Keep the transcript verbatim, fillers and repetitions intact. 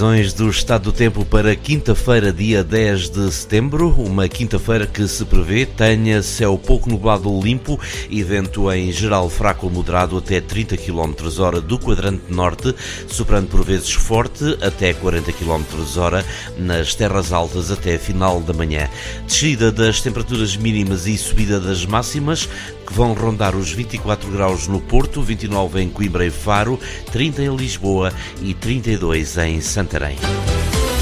Previsões do estado do tempo para quinta-feira, dia dez de setembro, uma quinta-feira que se prevê tenha céu pouco nublado ou limpo e vento em geral fraco ou moderado até trinta quilómetros hora do quadrante norte, soprando por vezes forte até quarenta quilómetros hora nas terras altas até final da manhã. Descida das temperaturas mínimas e subida das máximas, que vão rondar os vinte e quatro graus no Porto, vinte e nove em Coimbra e Faro, trinta em Lisboa e trinta e dois em Santarém.